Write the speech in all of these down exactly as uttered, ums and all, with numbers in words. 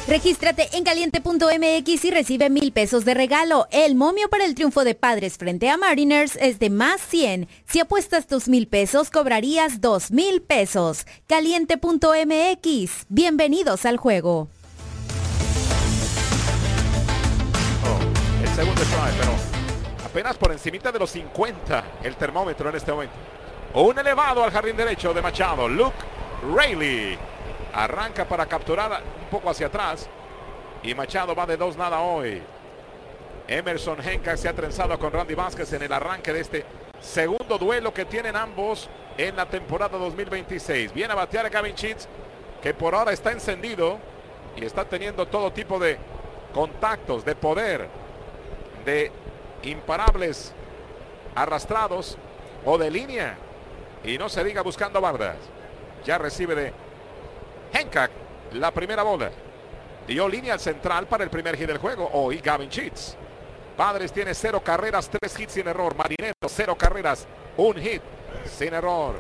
Regístrate en caliente punto m x y recibe mil pesos de regalo. El momio para el triunfo de Padres frente a Mariners es de más cien. Si apuestas tus mil pesos, cobrarías dos mil pesos. caliente punto m x. Bienvenidos al juego. Oh, el segundo try, pero apenas por encimita de los cincuenta el termómetro en este momento. Un elevado al jardín derecho de Machado. Luke Raley arranca para capturar un poco hacia atrás y Machado va de dos nada hoy. Emerson Hancock se ha trenzado con Randy Vázquez en el arranque de este segundo duelo que tienen ambos en la temporada dos mil veintiséis. Viene a batear a Gavin Sheets, que por ahora está encendido y está teniendo todo tipo de contactos, de poder, de imparables arrastrados o de línea, y no se diga buscando bardas. Ya recibe de Hancock la primera bola. Dio línea al central para el primer hit del juego. Hoy Gavin Sheets. Padres tiene cero carreras, tres hits sin error. Marineros cero carreras, un hit sin error.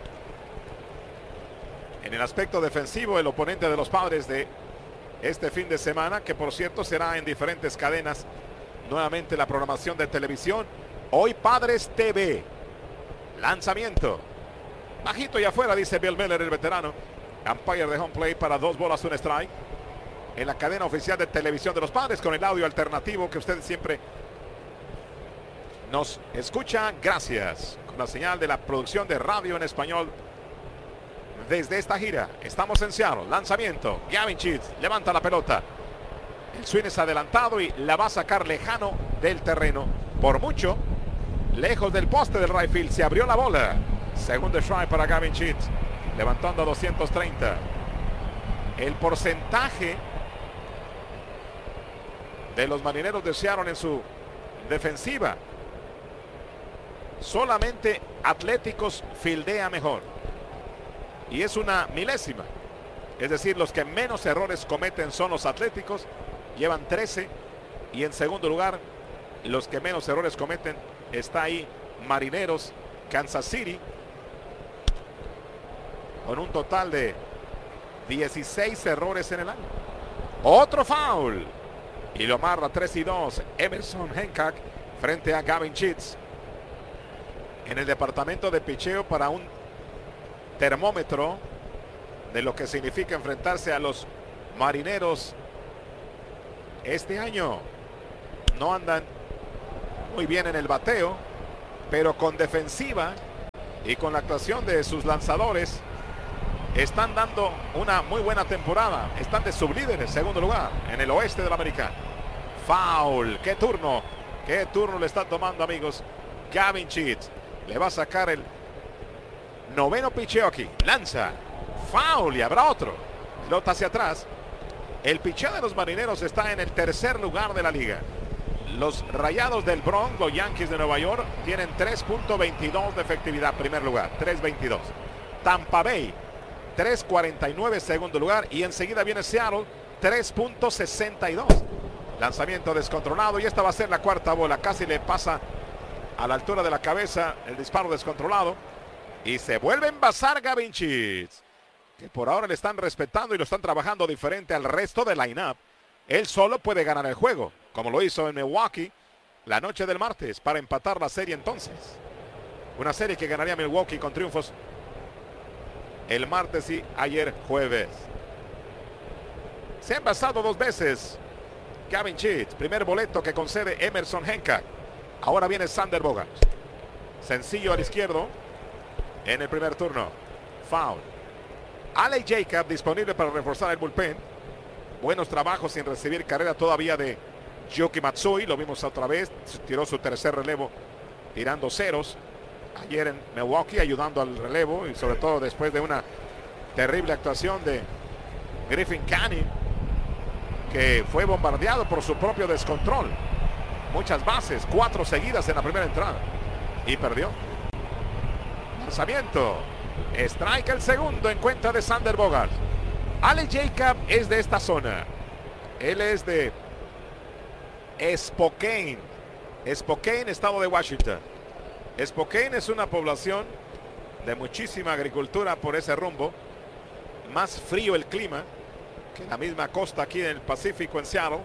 En el aspecto defensivo, el oponente de los Padres de este fin de semana, que por cierto será en diferentes cadenas, nuevamente la programación de televisión. Hoy Padres T V. Lanzamiento. Bajito y afuera, dice Bill Miller, el veterano. Umpire de home play para dos bolas, un strike. En la cadena oficial de televisión de los Padres, con el audio alternativo que usted siempre nos escucha. Gracias. Con la señal de la producción de radio en español desde esta gira. Estamos en Seattle. Lanzamiento. Gavin Sheets levanta la pelota. El swing es adelantado y la va a sacar lejano del terreno. Por mucho, lejos del poste del right field. Se abrió la bola. Segundo strike para Gavin Sheets, levantando a doscientos treinta. El porcentaje de los Marineros de Seattle en su defensiva, solamente Atléticos fildea mejor, y es una milésima. Es decir, los que menos errores cometen son los Atléticos, llevan trece, y en segundo lugar, los que menos errores cometen está ahí Marineros, Kansas City, con un total de dieciséis errores en el año. Otro foul. Y lo amarra tres y dos. Emerson Hancock frente a Gavin Sheets. En el departamento de picheo, para un termómetro de lo que significa enfrentarse a los Marineros este año. No andan muy bien en el bateo, pero con defensiva y con la actuación de sus lanzadores están dando una muy buena temporada. Están de sublíderes, segundo lugar en el oeste de la Americana. Foul. Qué turno. Qué turno le están tomando, amigos. Gavin Sheets le va a sacar el noveno picheo aquí. Lanza. Foul y habrá otro. Pelota hacia atrás. El picheo de los Marineros está en el tercer lugar de la liga. Los Rayados del Bronx, los Yankees de Nueva York, tienen tres punto veintidós de efectividad, primer lugar. tres veintidós. Tampa Bay, tres cuarenta y nueve, segundo lugar, y enseguida viene Seattle, tres punto sesenta y dos. Lanzamiento descontrolado, y esta va a ser la cuarta bola. Casi le pasa a la altura de la cabeza el disparo descontrolado, y se vuelve a envasar Gavin Sheets, que por ahora le están respetando y lo están trabajando diferente al resto del line-up. Él solo puede ganar el juego, como lo hizo en Milwaukee la noche del martes, para empatar la serie entonces. Una serie que ganaría Milwaukee con triunfos el martes y ayer jueves. Se ha envasado dos veces Gavin Sheets. Primer boleto que concede Emerson Hancock. Ahora viene Xander Bogaerts. Sencillo al izquierdo en el primer turno. Foul. Ale Jacob disponible para reforzar el bullpen. Buenos trabajos sin recibir carrera todavía de Yuki Matsui. Lo vimos otra vez. Tiró su tercer relevo tirando ceros ayer en Milwaukee, ayudando al relevo, y sobre todo después de una terrible actuación de Griffin Canning, que fue bombardeado por su propio descontrol. Muchas bases, cuatro seguidas en la primera entrada, y perdió. Lanzamiento. Strike el segundo en cuenta de Xander Bogaerts. Ale Jacob es de esta zona. Él es de Spokane. Spokane, estado de Washington. Spokane es una población de muchísima agricultura por ese rumbo. Más frío el clima. que la misma costa aquí en el Pacífico en Seattle.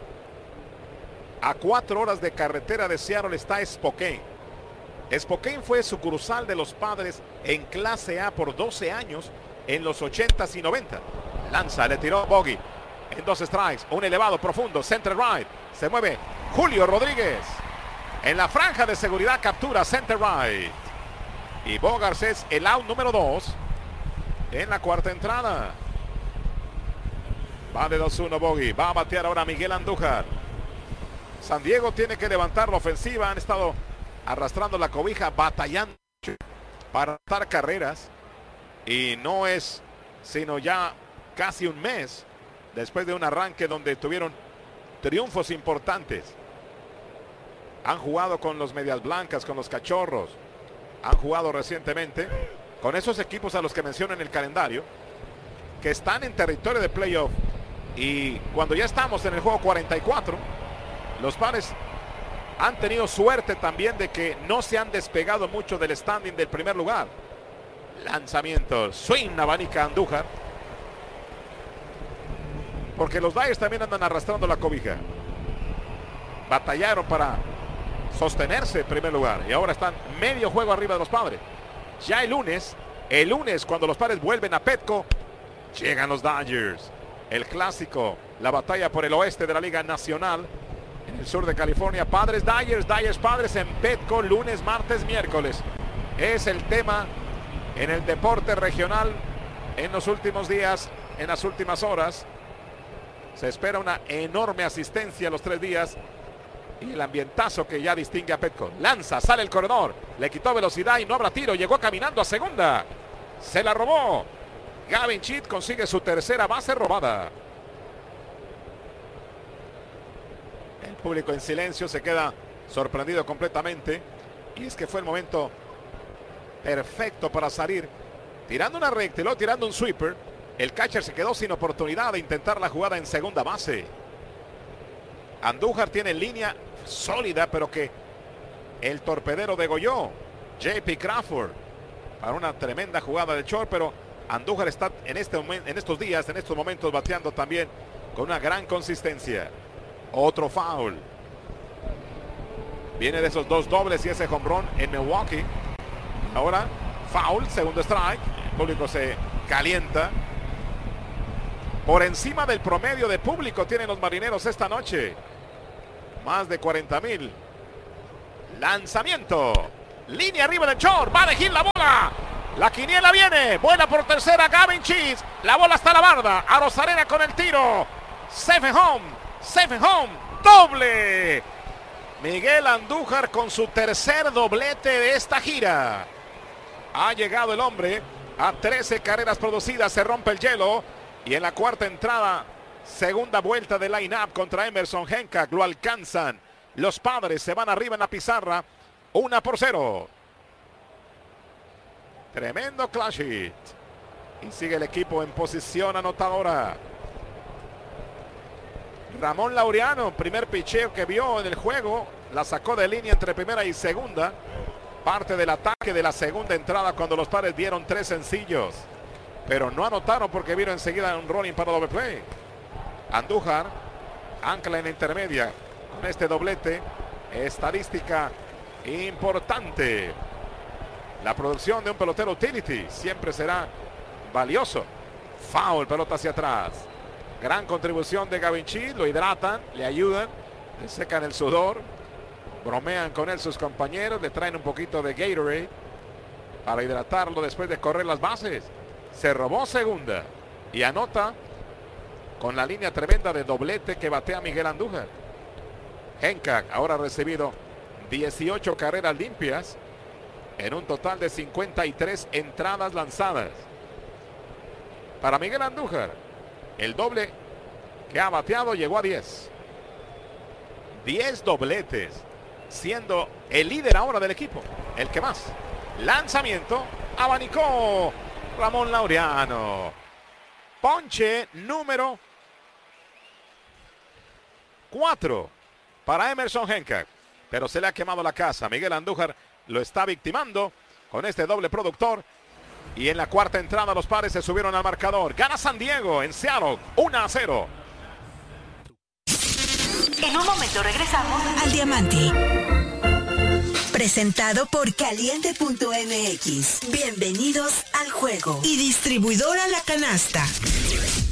A cuatro horas de carretera de Seattle está Spokane. Spokane fue sucursal de los Padres en clase A por doce años en los ochentas y noventa. Lanza, le tiró Bogey. En dos strikes, un elevado profundo, center right. Se mueve Julio Rodríguez. En la franja de seguridad captura center right. Y Bogaerts es el out número dos en la cuarta entrada. Va de dos uno Bogey. Va a batear ahora Miguel Andújar. San Diego tiene que levantar la ofensiva. Han estado arrastrando la cobija, batallando para dar carreras. Y no es sino ya casi un mes después de un arranque donde tuvieron triunfos importantes. Han jugado con los Medias Blancas, con los Cachorros. Han jugado recientemente con esos equipos a los que menciono en el calendario, que están en territorio de playoff. Y cuando ya estamos en el juego cuarenta y cuatro, los Padres han tenido suerte también de que no se han despegado mucho del standing del primer lugar. Lanzamiento, swing, abanica Andújar. Porque los Dyers también andan arrastrando la cobija. Batallaron para sostenerse en primer lugar y ahora están medio juego arriba de los Padres. Ya el lunes, el lunes cuando los Padres vuelven a Petco, llegan los Dodgers. El clásico, la batalla por el oeste de la Liga Nacional en el sur de California. Padres Dodgers, Dodgers Padres en Petco, lunes, martes, miércoles. Es el tema en el deporte regional en los últimos días, en las últimas horas. Se espera una enorme asistencia los tres días y el ambientazo que ya distingue a Petco. Lanza, sale el corredor, le quitó velocidad y no habrá tiro. Llegó caminando a segunda. Se la robó. Gavin Cheat consigue su tercera base robada. El público en silencio se queda sorprendido completamente. Y es que fue el momento perfecto para salir. Tirando una recta y luego tirando un sweeper. El catcher se quedó sin oportunidad de intentar la jugada en segunda base. Andújar tiene línea sólida, pero que el torpedero degolló. J P Crawford para una tremenda jugada de short, pero Andújar está en, este momento, en estos días, en estos momentos bateando también con una gran consistencia. Otro foul. Viene de esos dos dobles y ese home run en Milwaukee. Ahora foul, segundo strike. El público se calienta. Por encima del promedio de público tienen los Marineros esta noche. Más de cuarenta mil. Lanzamiento. Línea arriba del short. Va a elegir la bola. La quiniela viene. Buena por tercera. Gavin Cheat. La bola está a la barda. Arozarena con el tiro. Safe and home. Safe and home. Doble. Miguel Andújar con su tercer doblete de esta gira. Ha llegado el hombre a trece carreras producidas. Se rompe el hielo. Y en la cuarta entrada, segunda vuelta de line-up contra Emerson Hancock. Lo alcanzan. Los Padres se van arriba en la pizarra. Una por cero. Tremendo clutch hit. Y sigue el equipo en posición anotadora. Ramón Laureano, primer picheo que vio en el juego. La sacó de línea entre primera y segunda. Parte del ataque de la segunda entrada cuando los Padres dieron tres sencillos. Pero no anotaron porque vieron enseguida un rolling para doble play. Andújar ancla en la intermedia con este doblete. Estadística importante. La producción de un pelotero utility siempre será valioso. Foul, pelota hacia atrás. Gran contribución de Gavin Cheat. Lo hidratan, le ayudan, le secan el sudor. Bromean con él sus compañeros. Le traen un poquito de Gatorade para hidratarlo después de correr las bases. Se robó segunda y anota con la línea tremenda de doblete que batea Miguel Andújar. Hancock ahora ha recibido dieciocho carreras limpias en un total de cincuenta y tres entradas lanzadas. Para Miguel Andújar, el doble que ha bateado llegó a diez. diez dobletes, siendo el líder ahora del equipo, el que más. Lanzamiento, abanicó Ramón Laureano. Ponche número cuatro para Emerson Hancock. Pero se le ha quemado la casa. Miguel Andújar lo está victimando con este doble productor. Y en la cuarta entrada los Padres se subieron al marcador. Gana San Diego en Seattle, uno a cero. En un momento regresamos al Diamante. Presentado por Caliente punto M X. Bienvenidos al juego. Y distribuidora La Canasta.